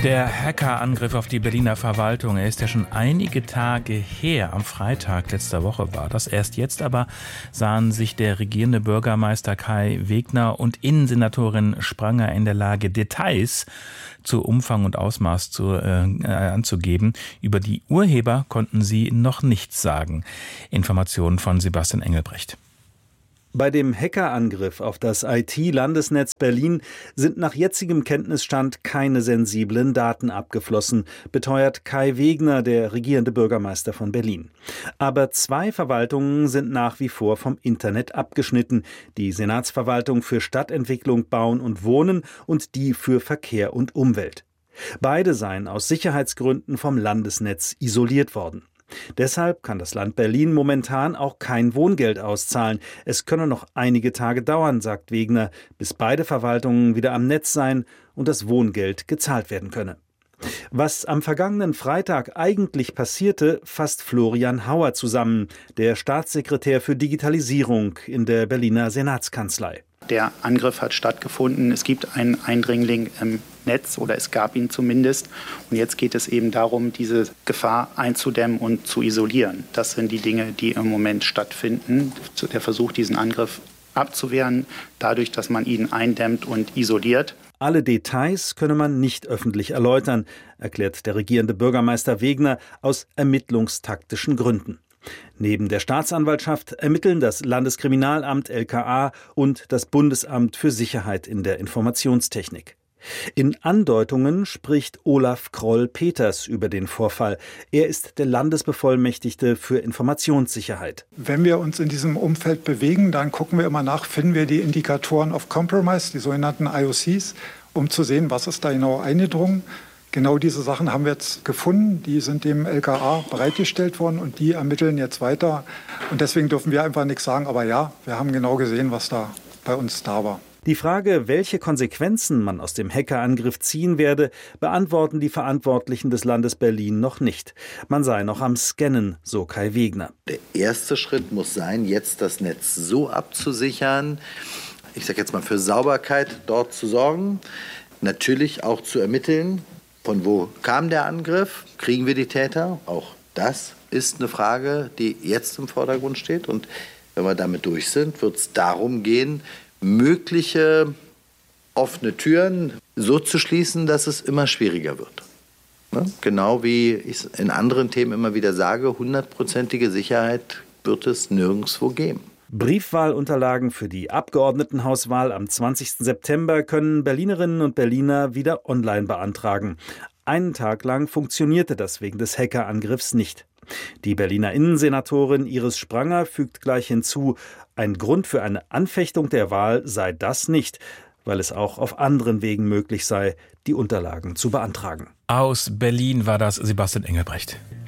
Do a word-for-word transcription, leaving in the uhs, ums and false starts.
Der Hackerangriff auf die Berliner Verwaltung, er ist ja schon einige Tage her. Am Freitag letzter Woche war das. Erst jetzt aber sahen sich der regierende Bürgermeister Kai Wegner und Innensenatorin Spranger in der Lage, Details zu Umfang und Ausmaß zu, äh, anzugeben. Über die Urheber konnten sie noch nichts sagen. Informationen von Sebastian Engelbrecht. Bei dem Hackerangriff auf das I T-Landesnetz Berlin sind nach jetzigem Kenntnisstand keine sensiblen Daten abgeflossen, beteuert Kai Wegner, der regierende Bürgermeister von Berlin. Aber zwei Verwaltungen sind nach wie vor vom Internet abgeschnitten: die Senatsverwaltung für Stadtentwicklung, Bauen und Wohnen und die für Verkehr und Umwelt. Beide seien aus Sicherheitsgründen vom Landesnetz isoliert worden. Deshalb kann das Land Berlin momentan auch kein Wohngeld auszahlen. Es könne noch einige Tage dauern, sagt Wegner, bis beide Verwaltungen wieder am Netz seien und das Wohngeld gezahlt werden könne. Was am vergangenen Freitag eigentlich passierte, fasst Florian Hauer zusammen, der Staatssekretär für Digitalisierung in der Berliner Senatskanzlei. Der Angriff hat stattgefunden. Es gibt einen Eindringling im Netz, oder es gab ihn zumindest. Und jetzt geht es eben darum, diese Gefahr einzudämmen und zu isolieren. Das sind die Dinge, die im Moment stattfinden. Der Versuch, diesen Angriff abzuwehren, dadurch, dass man ihn eindämmt und isoliert. Alle Details könne man nicht öffentlich erläutern, erklärt der regierende Bürgermeister Wegner aus ermittlungstaktischen Gründen. Neben der Staatsanwaltschaft ermitteln das Landeskriminalamt L K A und das Bundesamt für Sicherheit in der Informationstechnik. In Andeutungen spricht Olaf Kroll-Peters über den Vorfall. Er ist der Landesbevollmächtigte für Informationssicherheit. Wenn wir uns in diesem Umfeld bewegen, dann gucken wir immer nach, finden wir die Indikatoren of Compromise, die sogenannten I O Cs, um zu sehen, was ist da genau eingedrungen. Genau diese Sachen haben wir jetzt gefunden, die sind dem L K A bereitgestellt worden und die ermitteln jetzt weiter. Und deswegen dürfen wir einfach nichts sagen, aber ja, wir haben genau gesehen, was da bei uns da war. Die Frage, welche Konsequenzen man aus dem Hackerangriff ziehen werde, beantworten die Verantwortlichen des Landes Berlin noch nicht. Man sei noch am Scannen, so Kai Wegner. Der erste Schritt muss sein, jetzt das Netz so abzusichern, ich sage jetzt mal für Sauberkeit dort zu sorgen, natürlich auch zu ermitteln, von wo kam der Angriff, kriegen wir die Täter, auch das ist eine Frage, die jetzt im Vordergrund steht. Und wenn wir damit durch sind, wird es darum gehen, mögliche offene Türen so zu schließen, dass es immer schwieriger wird. Ne? Genau wie ich in anderen Themen immer wieder sage, hundertprozentige Sicherheit wird es nirgendwo geben. Briefwahlunterlagen für die Abgeordnetenhauswahl am zwanzigsten September können Berlinerinnen und Berliner wieder online beantragen. Einen Tag lang funktionierte das wegen des Hackerangriffs nicht. Die Berliner Innensenatorin Iris Spranger fügt gleich hinzu, ein Grund für eine Anfechtung der Wahl sei das nicht, weil es auch auf anderen Wegen möglich sei, die Unterlagen zu beantragen. Aus Berlin war das Sebastian Engelbrecht.